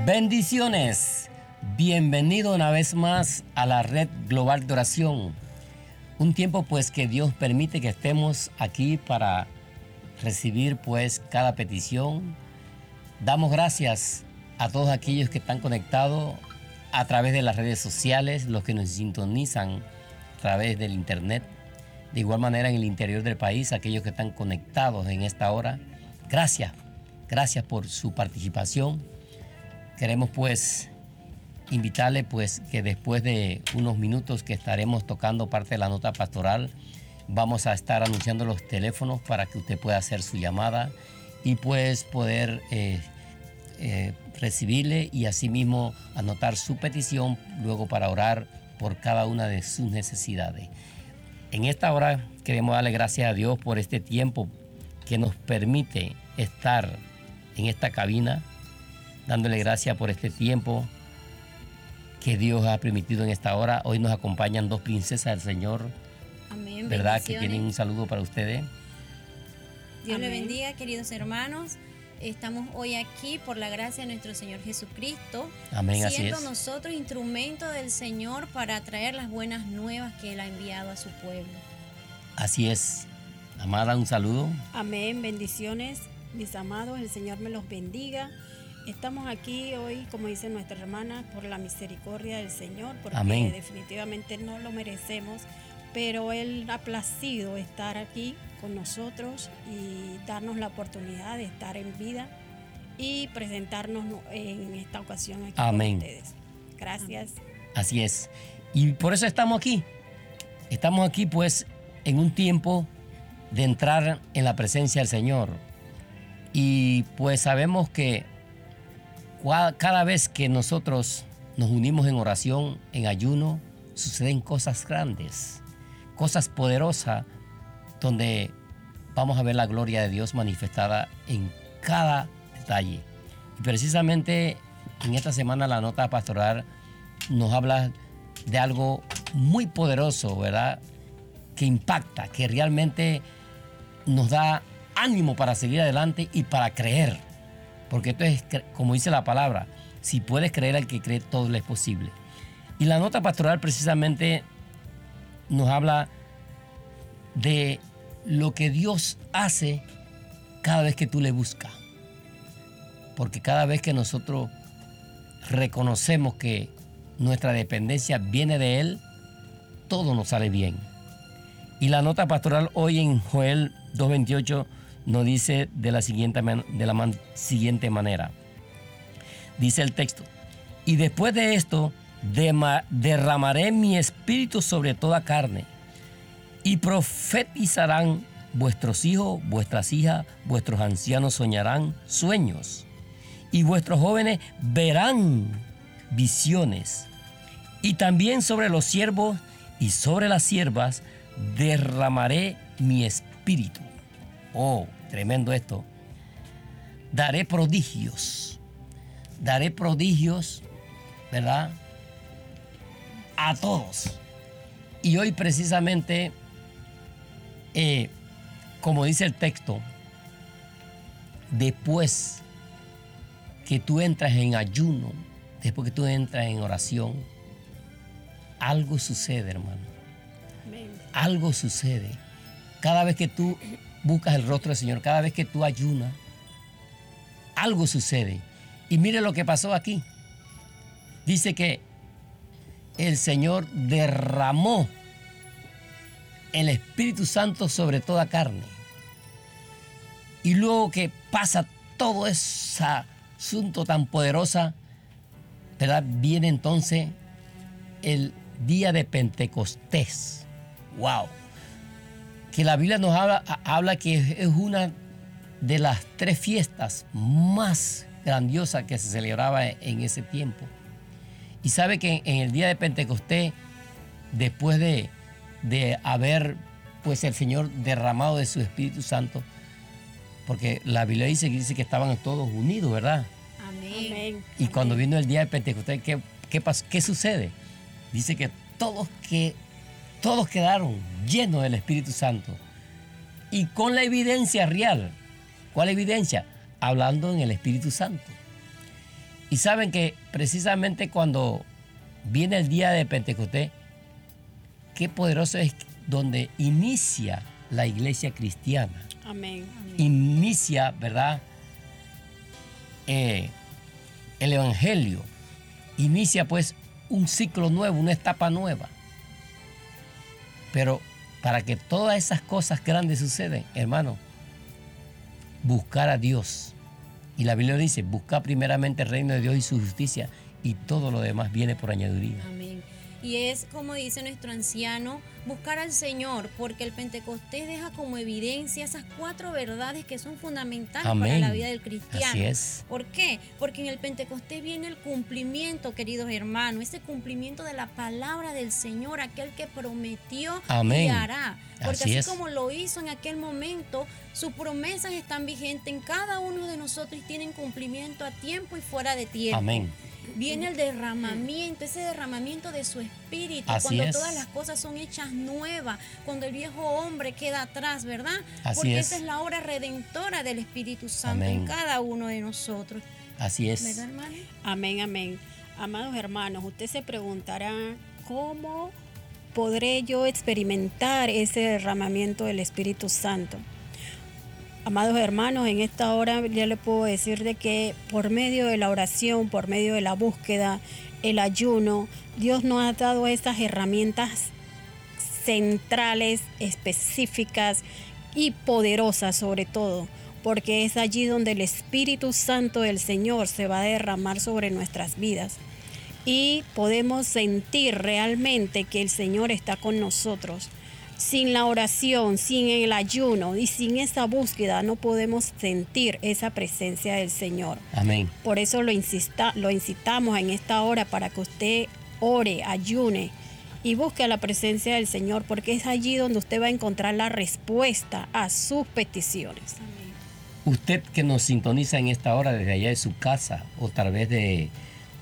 Bendiciones. Bienvenido una vez más a la Red Global de Oración. Un tiempo pues que Dios permite que estemos aquí para recibir pues cada petición. Damos gracias a todos aquellos que están conectados a través de las redes sociales, los que nos sintonizan a través del internet. De igual manera en el interior del país, aquellos que están conectados en esta hora. Gracias por su participación. Queremos pues invitarle pues que después de unos minutos que estaremos tocando parte de la nota pastoral, vamos a estar anunciando los teléfonos para que usted pueda hacer su llamada y pues poder recibirle y asimismo anotar su petición luego para orar por cada una de sus necesidades. En esta hora queremos darle gracias a Dios por este tiempo que nos permite estar en esta cabina, dándole gracias por este tiempo que Dios ha permitido en esta hora. Hoy nos acompañan dos princesas del Señor. Amén. ¿Verdad? Que tienen un saludo para ustedes. Dios Amén. le bendiga, queridos hermanos. Estamos hoy aquí por la gracia de nuestro Señor Jesucristo. Amén, así siendo es. nosotros instrumentos del Señor para traer las buenas nuevas que Él ha enviado a su pueblo. Así es. Amada, un saludo. Amén, bendiciones, mis amados, el Señor me los bendiga. Estamos aquí hoy, como dice nuestra hermana, por la misericordia del Señor, porque Amén. definitivamente no lo merecemos, pero Él ha placido estar aquí con nosotros y darnos la oportunidad de estar en vida y presentarnos en esta ocasión aquí Amén. con ustedes. Gracias. Así es. Y por eso estamos aquí. Estamos aquí pues en un tiempo de entrar en la presencia del Señor. Y pues sabemos que cada vez que nosotros nos unimos en oración, en ayuno, suceden cosas grandes, cosas poderosas, donde vamos a ver la gloria de Dios manifestada en cada detalle. Y precisamente en esta semana la nota pastoral nos habla de algo muy poderoso, ¿verdad? Que impacta, que realmente nos da ánimo para seguir adelante y para creer. Porque esto es, como dice la palabra, si puedes creer al que cree, todo le es posible. Y la nota pastoral precisamente nos habla de lo que Dios hace cada vez que tú le buscas. Porque cada vez que nosotros reconocemos que nuestra dependencia viene de Él, todo nos sale bien. Y la nota pastoral hoy en Joel 2:28 nos dice de la siguiente manera. Dice el texto: y después de esto derramaré mi espíritu sobre toda carne, y profetizarán vuestros hijos, vuestras hijas, vuestros ancianos soñarán sueños, y vuestros jóvenes verán visiones. Y también sobre los siervos y sobre las siervas derramaré mi espíritu. Oh, tremendo esto. Daré prodigios, ¿verdad? A todos. Y hoy precisamente, como dice el texto, después que tú entras en ayuno, después que tú entras en oración, algo sucede, hermano. Amén. Algo sucede. Cada vez que tú buscas el rostro del Señor, cada vez que tú ayunas, algo sucede. Y mire lo que pasó aquí. Dice que el Señor derramó el Espíritu Santo sobre toda carne. Y luego que pasa todo ese asunto tan poderoso, ¿verdad? Viene entonces el día de Pentecostés. ¡Wow! Que la Biblia nos habla que es una de las 3 fiestas más grandiosas que se celebraba en ese tiempo. Y sabe que en el día de Pentecostés, después de haber pues el Señor derramado de su Espíritu Santo, porque la Biblia dice que estaban todos unidos, ¿verdad? Amén. Amén. Y cuando vino el día de Pentecostés, ¿qué pasó? ¿Qué sucede? Dice que todos quedaron llenos del Espíritu Santo. Y con la evidencia real. ¿Cuál evidencia? Hablando en el Espíritu Santo. Y saben que precisamente cuando viene el día de Pentecostés, qué poderoso es donde inicia la iglesia cristiana. Amén. Inicia, ¿verdad? El evangelio. Inicia pues un ciclo nuevo, una etapa nueva. Pero para que todas esas cosas grandes sucedan, hermano, buscar a Dios. Y la Biblia dice, buscar primeramente el reino de Dios y su justicia, y todo lo demás viene por añadidura. Amén. Y es como dice nuestro anciano, buscar al Señor, porque el Pentecostés deja como evidencia esas 4 verdades que son fundamentales Amén. para la vida del cristiano. Así es. ¿Por qué? Porque en el Pentecostés viene el cumplimiento, queridos hermanos, ese cumplimiento de la palabra del Señor, aquel que prometió Amén. y hará. Porque Así así es. como lo hizo en aquel momento, sus promesas están vigentes en cada uno de nosotros y tienen cumplimiento a tiempo y fuera de tiempo. Amén. Viene el derramamiento, ese derramamiento de su espíritu, Así cuando es. todas las cosas son hechas nuevas, cuando el viejo hombre queda atrás, ¿verdad? Así Porque es. esa es la obra redentora del Espíritu Santo Amén. en cada uno de nosotros. Así es. ¿Verdad, hermano? Amén, amén. Amados hermanos, usted se preguntará, ¿cómo podré yo experimentar ese derramamiento del Espíritu Santo? Amados hermanos, en esta hora ya le puedo decir de que por medio de la oración, por medio de la búsqueda, el ayuno, Dios nos ha dado estas herramientas centrales, específicas y poderosas sobre todo, porque es allí donde el Espíritu Santo del Señor se va a derramar sobre nuestras vidas y podemos sentir realmente que el Señor está con nosotros. Sin la oración, sin el ayuno y sin esa búsqueda no podemos sentir esa presencia del Señor. Amén. Por eso lo incitamos en esta hora para que usted ore, ayune y busque la presencia del Señor, porque es allí donde usted va a encontrar la respuesta a sus peticiones. Usted que nos sintoniza en esta hora desde allá de su casa o tal vez de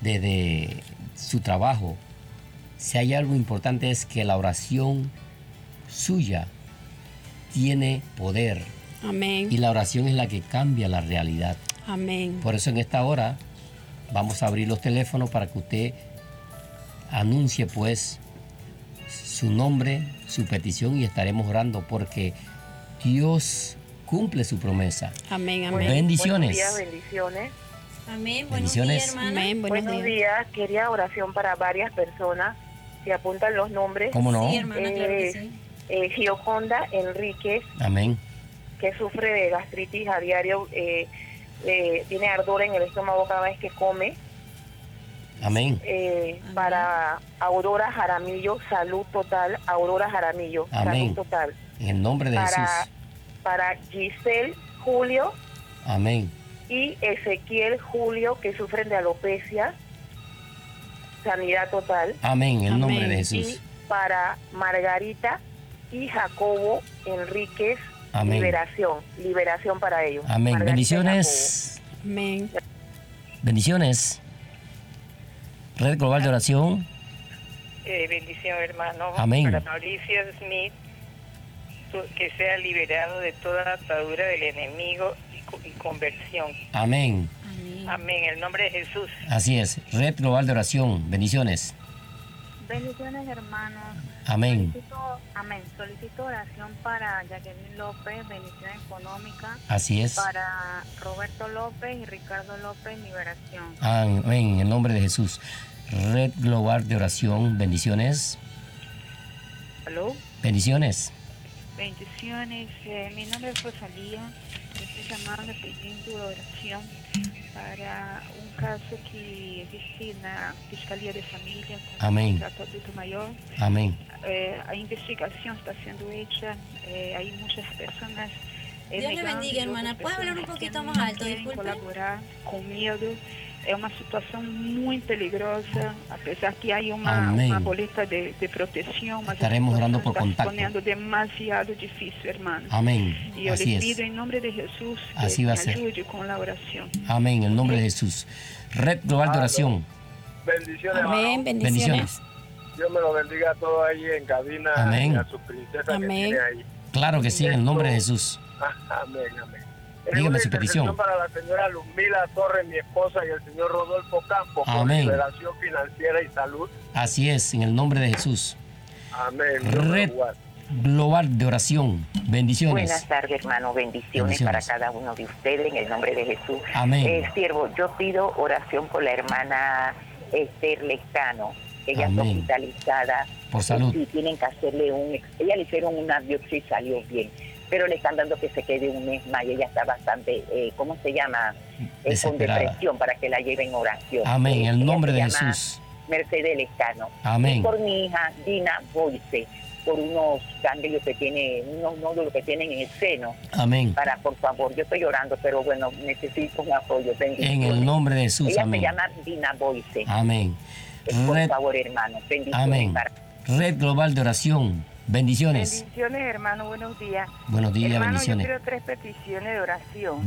su trabajo, si hay algo importante es que la oración suya tiene poder. Amén. Y la oración es la que cambia la realidad. Amén. Por eso en esta hora vamos a abrir los teléfonos para que usted anuncie pues su nombre, su petición y estaremos orando porque Dios cumple su promesa. Amén, amén. Bendiciones. Buenos días, bendiciones. Amén. Buenos Bendiciones. días, hermana. Amén. Buenos días. Quería oración para varias personas. Se apuntan los nombres. ¿Cómo no? Sí, hermana, claro que sí. Gioconda Enríquez, Amén. que sufre de gastritis a diario, tiene ardor en el estómago cada vez que come. Amén. Para Aurora Jaramillo, salud total. Aurora Jaramillo, Amén. salud total. En el nombre de Jesús. Para Giselle Julio Amén. y Ezequiel Julio, que sufren de alopecia, sanidad total. Amén. En el nombre Amén. de Y Jesús. para Margarita y Jacobo Enríquez, Amén. liberación para ellos. Amén. Margarita y Bendiciones. Amén. Bendiciones. Red Global de Oración. Bendición, hermano. Amén. Para Mauricio Smith, que sea liberado de toda atadura del enemigo y conversión. Amén. Amén. Amén. En el nombre de Jesús. Así es. Red Global de Oración. Bendiciones. Bendiciones, hermanos. Amén. Solicito oración para Jacqueline López, bendición económica. Así es. Para Roberto López y Ricardo López, liberación. Amén. En el nombre de Jesús. Red Global de Oración. Bendiciones. ¿Aló? Bendiciones. Bendiciones. Mi nombre es Rosalía. Estoy llamando pidiendo oración para un caso que existe en la Fiscalía de Familia con Amén. un trato adulto mayor. Amén. A investigación está siendo hecha, hay muchas personas. Dios le negando bendiga, y hermana. otras ¿Puede hablar un personas poquito que más no alto? quieren Disculpe. colaborar con miedo. Es una situación muy peligrosa, a pesar que hay una Amén. boleta de protección. mas Estaremos la orando situación por está contacto. poniendo demasiado difícil, hermano. Amén. Y yo Así les es. pido en nombre de Jesús que Así va a me ser. ayude con la oración. Amén. En el nombre de Jesús. Red Global de Oración. Bendiciones, Amén. hermano. Bendiciones. Dios me lo bendiga a todos ahí en cabina. Amén. Y a su princesa Amén. que tiene ahí. Claro que sí. En el nombre de Jesús. Amén, amén. Dígame una su petición. intercesión para la señora Luzmila Torres, mi esposa, y el señor Rodolfo Campos, por Amén. liberación financiera y salud. Así es, en el nombre de Jesús. Amén. Dios me Red lo guarde. Global de Oración. Bendiciones. Buenas tardes, hermano. Bendiciones para cada uno de ustedes en el nombre de Jesús. Amén. Siervo, yo pido oración por la hermana Esther Lescano. Ella está Amén. hospitalizada. Por salud. Y tienen que hacerle ella le hicieron una biopsia y salió bien. Pero le están dando que se quede un mes más y ella está bastante, ¿cómo se llama? Con Desesperada. depresión para que la lleven en oración. Amén. En el nombre de ella se llama Jesús. Mercedes Lescano. Amén. Y por mi hija Dina Boyce, por unos ganglios que tiene, unos nódulos que tienen en el seno. Amén. Por favor, yo estoy llorando, pero bueno, necesito un apoyo. En el nombre de Jesús. Ella Amén. se llama Dina Boyce. Amén. Por Red, favor, hermano, bendiciones. amén. Red Global de Oración. Bendiciones. Bendiciones, hermano, buenos días. Buenos días, Hermano, bendiciones. yo quiero 3 peticiones de oración.